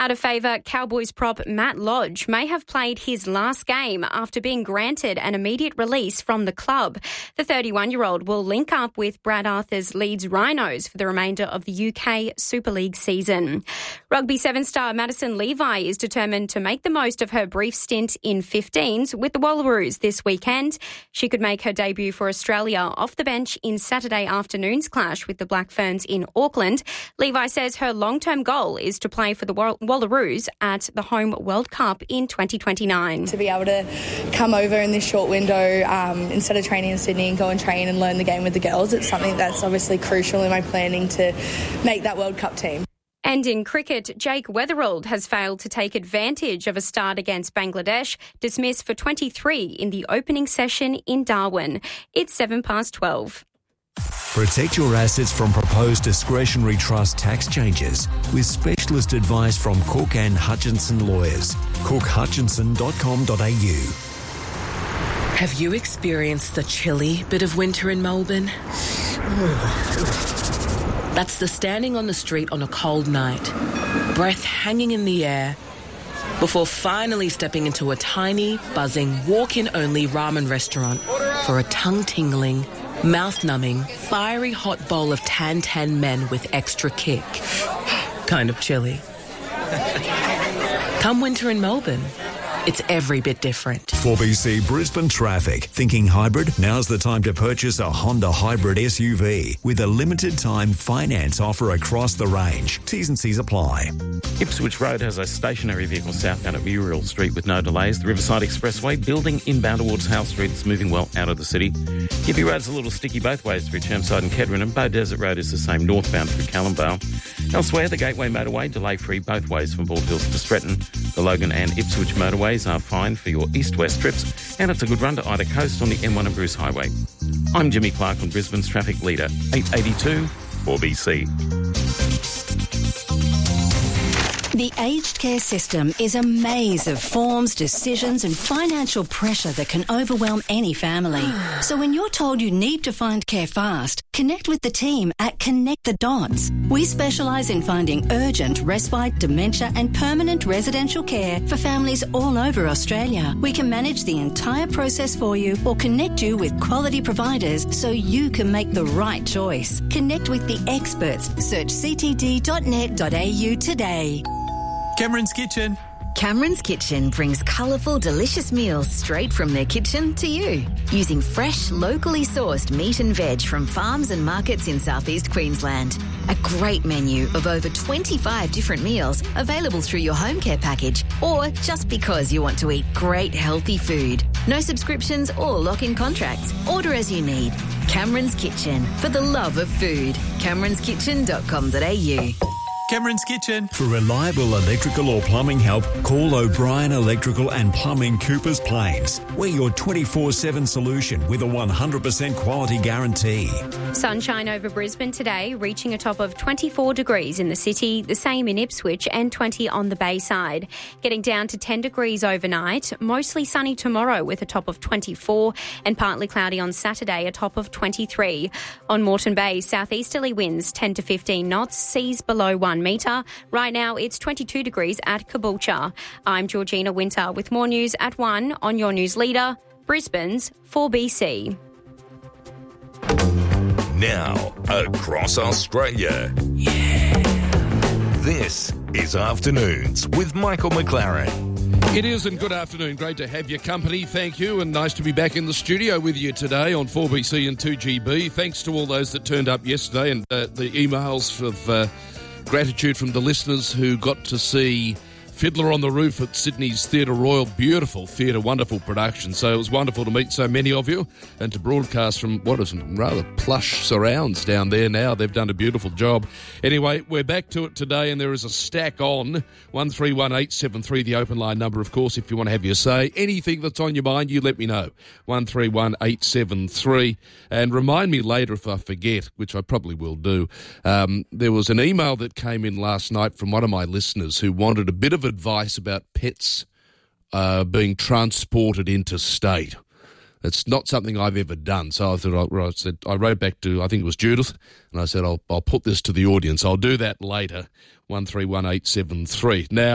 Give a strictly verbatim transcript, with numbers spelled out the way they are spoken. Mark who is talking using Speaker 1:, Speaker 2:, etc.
Speaker 1: Out of favour, Cowboys prop Matt Lodge may have played his last game after being granted an immediate release from the club. The thirty-one-year-old will link up with Brad Arthur's Leeds Rhinos for the remainder of the U K Super League season. Rugby Seven star Madison Levi is determined to make the most of her brief stint in fifteens with the Wallaroos this weekend. She could make her debut for Australia off the bench in Saturday afternoon's clash with the Black Ferns in Auckland. Levi says her long-term goal is to play for the Wallaroos at the home World Cup in twenty twenty-nine.
Speaker 2: To be able to come over in this short window um, instead of training in Sydney and go and train and learn the game with the girls, it's something that's obviously crucial in my planning to make that World Cup team.
Speaker 1: And in cricket, Jake Weatherald has failed to take advantage of a start against Bangladesh, dismissed for twenty-three in the opening session in Darwin. It's seven past twelve.
Speaker 3: Protect your assets from proposed discretionary trust tax changes with specialist advice from Cook and Hutchinson Lawyers. cook hutchinson dot com dot a u.
Speaker 4: Have you experienced the chilly bit of winter in Melbourne? That's the standing on the street on a cold night, breath hanging in the air, before finally stepping into a tiny, buzzing, walk-in-only ramen restaurant for a tongue-tingling, mouth-numbing, fiery hot bowl of tan-tan men with extra kick. Kind of chilly. Come winter in Melbourne, it's every bit different.
Speaker 3: four B C Brisbane Traffic. Thinking hybrid? Now's the time to purchase a Honda Hybrid S U V with a limited time finance offer across the range. T's and C's apply.
Speaker 5: Ipswich Road has a stationary vehicle southbound at Muriel Street with no delays. The Riverside Expressway building inbound towards Hale Street is moving well out of the city. Gippy Road's a little sticky both ways through Chermside and Kedron, and Bow Desert Road is the same northbound through Callumvale. Elsewhere, the Gateway Motorway delay-free both ways from Bald Hills to Stretton. The Logan and Ipswich motorways are fine for your east-west trips, and it's a good run to Ida Coast on the M one and Bruce Highway. I'm Jimmy Clark on Brisbane's Traffic Leader, eight eighty-two four B C.
Speaker 6: The aged care system is a maze of forms, decisions and financial pressure that can overwhelm any family. So when you're told you need to find care fast, connect with the team at Connect the Dots. We specialise in finding urgent, respite, dementia and permanent residential care for families all over Australia. We can manage the entire process for you or connect you with quality providers so you can make the right choice. Connect with the experts. Search c t d dot net dot a u today.
Speaker 7: Cameron's Kitchen.
Speaker 8: Cameron's Kitchen brings colourful, delicious meals straight from their kitchen to you. Using fresh, locally sourced meat and veg from farms and markets in southeast Queensland. A great menu of over twenty-five different meals available through your home care package or just because you want to eat great, healthy food. No subscriptions or lock-in contracts. Order as you need. Cameron's Kitchen, for the love of food. camerons kitchen dot com dot a u.
Speaker 7: Cameron's Kitchen.
Speaker 3: For reliable electrical or plumbing help, call O'Brien Electrical and Plumbing, Coopers Plains. We're your twenty-four seven solution with a one hundred percent quality guarantee.
Speaker 1: Sunshine over Brisbane today, reaching a top of twenty-four degrees in the city, the same in Ipswich and twenty on the Bayside. Getting down to ten degrees overnight, mostly sunny tomorrow with a top of twenty-four and partly cloudy on Saturday, a top of twenty-three. On Moreton Bay, southeasterly winds ten to fifteen knots, seas below one metre. Right now it's twenty-two degrees at Caboolture. I'm Georgina Winter with more news at one on your news leader, Brisbane's four B C.
Speaker 9: Now, across Australia. Yeah. This is Afternoons with Michael McLaren.
Speaker 10: It is, and good afternoon. Great to have your company. Thank you, and nice to be back in the studio with you today on four B C and two G B. Thanks to all those that turned up yesterday and uh, the emails of uh, gratitude from the listeners who got to see Fiddler on the Roof at Sydney's Theatre Royal. Beautiful theatre, wonderful production. So it was wonderful to meet so many of you and to broadcast from what is rather plush surrounds down there now. They've done a beautiful job. Anyway, we're back to it today and there is a stack on. one three one eight seven three, the open line number, of course, if you want to have your say. Anything that's on your mind, you let me know. one three one eight seven three. And remind me later if I forget, which I probably will do. Um, there was an email that came in last night from one of my listeners who wanted a bit of advice about pets uh, being transported interstate. It's not something I've ever done. So I thought I, I said I wrote back to I think it was Judith, and I said I'll I'll put this to the audience. I'll do that later. One three one eight seven three. Now.